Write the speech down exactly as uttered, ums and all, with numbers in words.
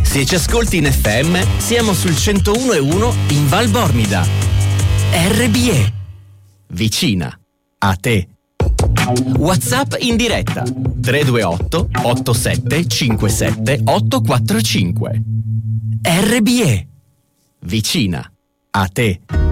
Se ci ascolti in F M, siamo sul centouno e uno in Val Bormida. R B E. Vicina a te. WhatsApp in diretta tre due otto otto sette cinque sette otto quattro cinque. R B E. Vicina a te.